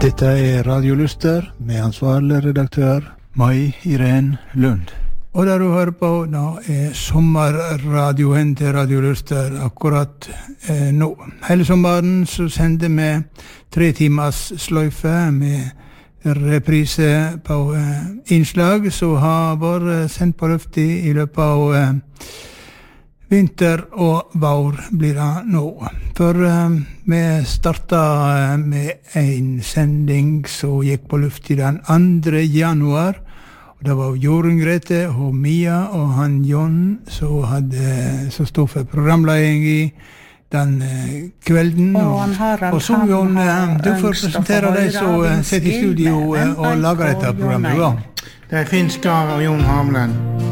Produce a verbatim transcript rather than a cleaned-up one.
Dette er Radio Luster med ansvarlig redaktør Mai Irene Lund. Og det du hører på nå er sommerradioen til Radio Luster akkurat eh, nå. Hele sommeren så sender vi tre timers sløyfe med reprise på eh, innslag som har vært sendt på lufta i løpet av eh, vinter og vår blir det nå. For uh, vi startet uh, med en sending som gikk på lufta den andre januar. Og det var Jorunn Grete og Mia og han John som, hadde, som stod for programledning i den uh, kvelden. Og, han har, og så John, uh, du får presentere deg som uh, sitter i studio uh, og lager dette programmet. Ja. Det er Finn Skar og Jon Hamlen.